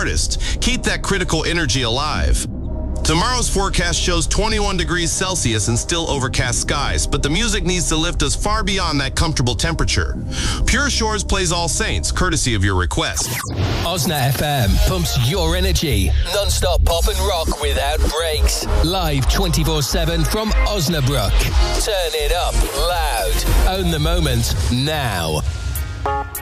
artist. Keep that critical energy alive. Tomorrow's forecast shows 21 degrees Celsius and still overcast skies, but the music needs to lift us far beyond that comfortable temperature. Pure Shores plays All Saints, courtesy of your request. Osna FM pumps your energy. Non-stop pop and rock without breaks. Live 24/7 from Osnabrück. Turn it up loud. Own the moment now.